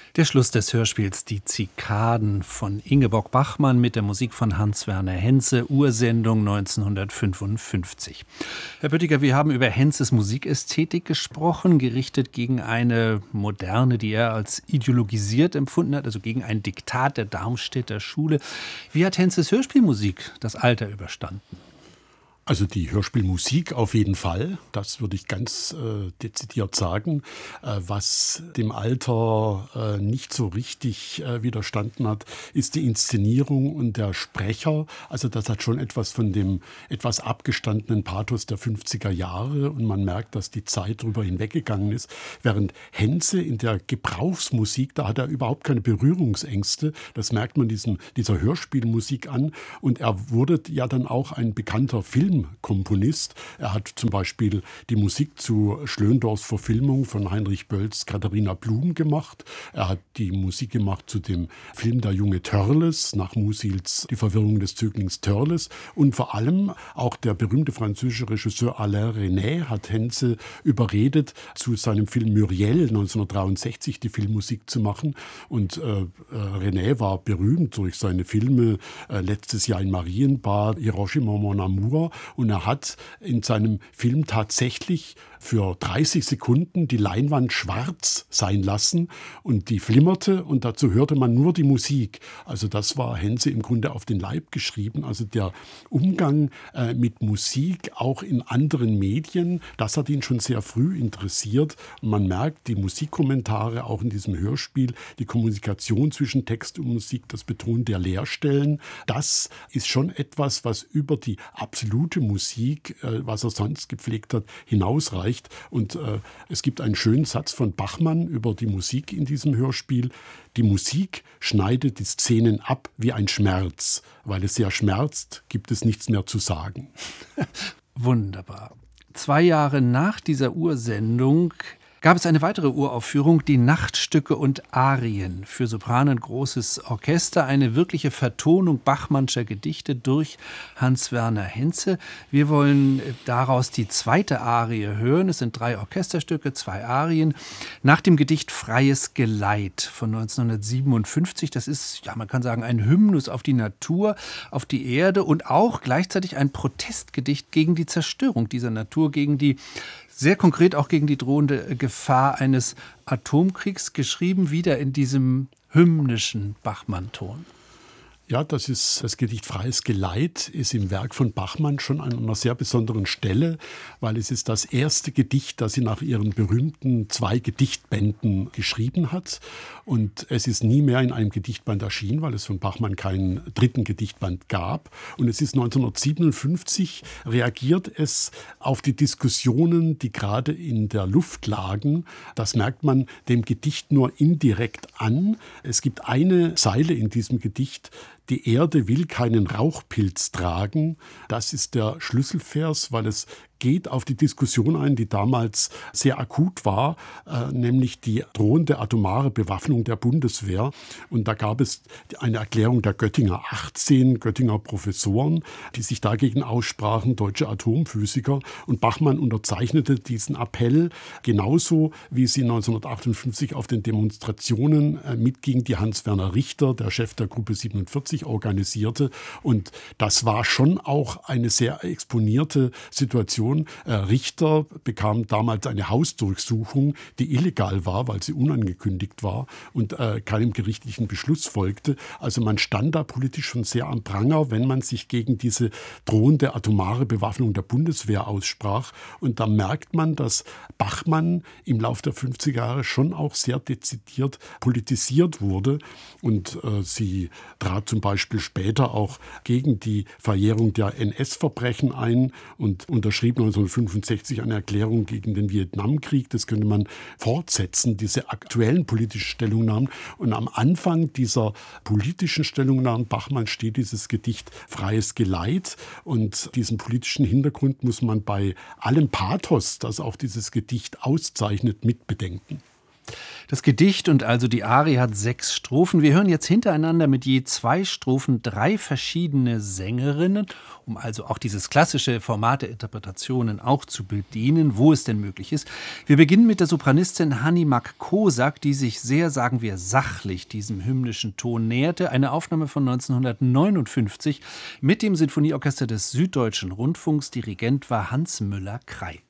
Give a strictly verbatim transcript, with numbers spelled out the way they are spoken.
Der Schluss des Hörspiels Die Zikaden von Ingeborg Bachmann mit der Musik von Hans-Werner Henze, Ursendung neunzehnhundertfünfundfünfzig. Herr Böttiger, wir haben über Henzes Musikästhetik gesprochen, gerichtet gegen eine Moderne, die er als ideologisiert empfunden hat, also gegen ein Diktat der Darmstädter Schule. Wie hat Henzes Hörspielmusik das Alter überstanden? Also die Hörspielmusik auf jeden Fall, das würde ich ganz äh, dezidiert sagen. Äh, was dem Alter äh, nicht so richtig äh, widerstanden hat, ist die Inszenierung und der Sprecher. Also das hat schon etwas von dem etwas abgestandenen Pathos der fünfziger Jahre und man merkt, dass die Zeit drüber hinweggegangen ist. Während Henze in der Gebrauchsmusik, da hat er überhaupt keine Berührungsängste. Das merkt man diesem, dieser Hörspielmusik an. Und er wurde ja dann auch ein bekannter Film Komponist. Er hat zum Beispiel die Musik zu Schlöndorffs Verfilmung von Heinrich Bölls Katharina Blum gemacht. Er hat die Musik gemacht zu dem Film Der junge Törles, nach Musils Die Verwirrung des Zöglings Törles. Und vor allem auch der berühmte französische Regisseur Alain Resnais hat Henze überredet, zu seinem Film Muriel neunzehnhundertdreiundsechzig die Filmmusik zu machen. Und äh, Resnais war berühmt durch seine Filme äh, Letztes Jahr in Marienbad, Hiroshima Mon Amour. Und er hat in seinem Film tatsächlich für dreißig Sekunden die Leinwand schwarz sein lassen und die flimmerte und dazu hörte man nur die Musik. Also das war Henze im Grunde auf den Leib geschrieben. Also der Umgang äh, mit Musik auch in anderen Medien, das hat ihn schon sehr früh interessiert. Und man merkt, die Musikkommentare auch in diesem Hörspiel, die Kommunikation zwischen Text und Musik, das Betonen der Leerstellen, das ist schon etwas, was über die absolute Musik, äh, was er sonst gepflegt hat, hinausreicht. Und äh, es gibt einen schönen Satz von Bachmann über die Musik in diesem Hörspiel. Die Musik schneidet die Szenen ab wie ein Schmerz. Weil es sehr schmerzt, gibt es nichts mehr zu sagen. Wunderbar. Zwei Jahre nach dieser Ursendung gab es eine weitere Uraufführung, die Nachtstücke und Arien für Sopran und großes Orchester, eine wirkliche Vertonung Bachmannscher Gedichte durch Hans-Werner Henze. Wir wollen daraus die zweite Arie hören. Es sind drei Orchesterstücke, zwei Arien, nach dem Gedicht Freies Geleit von neunzehnhundertsiebenundfünfzig. Das ist, ja, man kann sagen, ein Hymnus auf die Natur, auf die Erde und auch gleichzeitig ein Protestgedicht gegen die Zerstörung dieser Natur, gegen die sehr konkret auch gegen die drohende Gefahr eines Atomkriegs, geschrieben wieder in diesem hymnischen Bachmann-Ton. Ja, das ist das Gedicht Freies Geleit, ist im Werk von Bachmann schon an einer sehr besonderen Stelle, weil es ist das erste Gedicht, das sie nach ihren berühmten zwei Gedichtbänden geschrieben hat. Und es ist nie mehr in einem Gedichtband erschienen, weil es von Bachmann keinen dritten Gedichtband gab. Und es ist neunzehnhundertsiebenundfünfzig, reagiert es auf die Diskussionen, die gerade in der Luft lagen. Das merkt man dem Gedicht nur indirekt an. Es gibt eine Zeile in diesem Gedicht: Die Erde will keinen Rauchpilz tragen. Das ist der Schlüsselvers, weil es geht auf die Diskussion ein, die damals sehr akut war, äh, nämlich die drohende atomare Bewaffnung der Bundeswehr. Und da gab es eine Erklärung der Göttinger achtzehn Göttinger Professoren, die sich dagegen aussprachen, deutsche Atomphysiker. Und Bachmann unterzeichnete diesen Appell genauso, wie sie neunzehnhundertachtundfünfzig auf den Demonstrationen äh, mitging, die Hans-Werner Richter, der Chef der Gruppe siebenundvierzig, organisierte. Und das war schon auch eine sehr exponierte Situation. Richter bekam damals eine Hausdurchsuchung, die illegal war, weil sie unangekündigt war und äh, keinem gerichtlichen Beschluss folgte. Also man stand da politisch schon sehr am Pranger, wenn man sich gegen diese drohende atomare Bewaffnung der Bundeswehr aussprach. Und da merkt man, dass Bachmann im Laufe der fünfziger Jahre schon auch sehr dezidiert politisiert wurde. Und äh, sie trat zum Beispiel später auch gegen die Verjährung der N S-Verbrechen ein und unterschrieb neunzehnhundertfünfundsechzig eine Erklärung gegen den Vietnamkrieg. Das könnte man fortsetzen, diese aktuellen politischen Stellungnahmen. Und am Anfang dieser politischen Stellungnahmen Bachmann steht dieses Gedicht Freies Geleit. Und diesen politischen Hintergrund muss man bei allem Pathos, das auch dieses Gedicht auszeichnet, mitbedenken. Das Gedicht und also die Arie hat sechs Strophen. Wir hören jetzt hintereinander mit je zwei Strophen drei verschiedene Sängerinnen, um also auch dieses klassische Format der Interpretationen auch zu bedienen, wo es denn möglich ist. Wir beginnen mit der Sopranistin Hanni Mack-Kosak, die sich sehr, sagen wir, sachlich diesem hymnischen Ton näherte. Eine Aufnahme von neunzehnhundertneunundfünfzig mit dem Sinfonieorchester des Süddeutschen Rundfunks. Dirigent war Hans Müller-Krey.